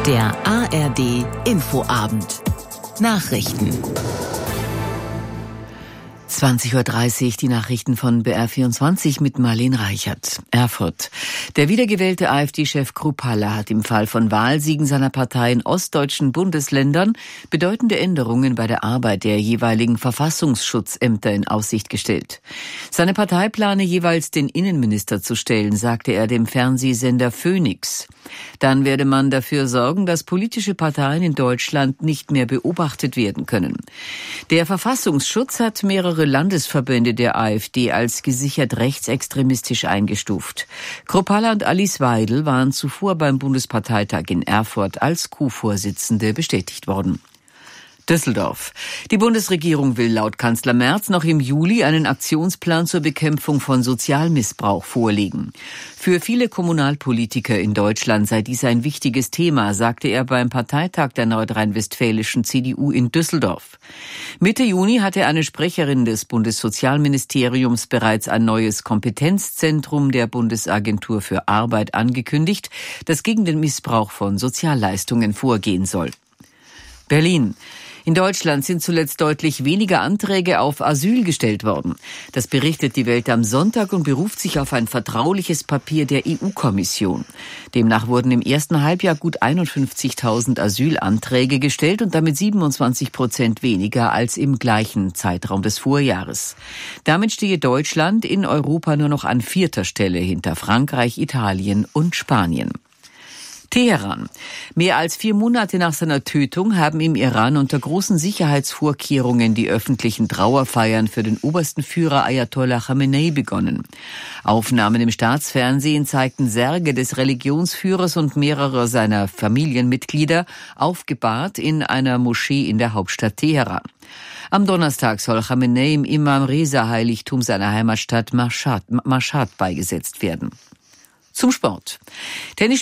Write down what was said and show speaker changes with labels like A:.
A: Der ARD Infoabend. Nachrichten. 20:30 Uhr die Nachrichten von BR24 mit Marlene Reichert. Erfurt. Der wiedergewählte AfD-Chef Kruppalla hat im Fall von Wahlsiegen seiner Partei in ostdeutschen Bundesländern bedeutende Änderungen bei der Arbeit der jeweiligen Verfassungsschutzämter in Aussicht gestellt. Seine Partei plane jeweils den Innenminister zu stellen, sagte er dem Fernsehsender Phoenix. Dann werde man dafür sorgen, dass politische Parteien in Deutschland nicht mehr beobachtet werden können. Der Verfassungsschutz hat mehrere Landesverbände der AfD als gesichert rechtsextremistisch eingestuft. Kruppalla und Alice Weidel waren zuvor beim Bundesparteitag in Erfurt als Co-Vorsitzende bestätigt worden. Düsseldorf. Die Bundesregierung will laut Kanzler Merz noch im Juli einen Aktionsplan zur Bekämpfung von Sozialmissbrauch vorlegen. Für viele Kommunalpolitiker in Deutschland sei dies ein wichtiges Thema, sagte er beim Parteitag der nordrhein-westfälischen CDU in Düsseldorf. Mitte Juni hatte eine Sprecherin des Bundessozialministeriums bereits ein neues Kompetenzzentrum der Bundesagentur für Arbeit angekündigt, das gegen den Missbrauch von Sozialleistungen vorgehen soll. Berlin. In Deutschland sind zuletzt deutlich weniger Anträge auf Asyl gestellt worden. Das berichtet die Welt am Sonntag und beruft sich auf ein vertrauliches Papier der EU-Kommission. Demnach wurden im ersten Halbjahr gut 51.000 Asylanträge gestellt und damit 27% weniger als im gleichen Zeitraum des Vorjahres. Damit stehe Deutschland in Europa nur noch an 4. Stelle hinter Frankreich, Italien und Spanien. Teheran. Mehr als 4 Monate nach seiner Tötung haben im Iran unter großen Sicherheitsvorkehrungen die öffentlichen Trauerfeiern für den obersten Führer Ayatollah Khamenei begonnen. Aufnahmen im Staatsfernsehen zeigten Särge des Religionsführers und mehrerer seiner Familienmitglieder aufgebahrt in einer Moschee in der Hauptstadt Teheran. Am Donnerstag soll Khamenei im Imam-Reza-Heiligtum seiner Heimatstadt Mashhad beigesetzt werden. Zum Sport.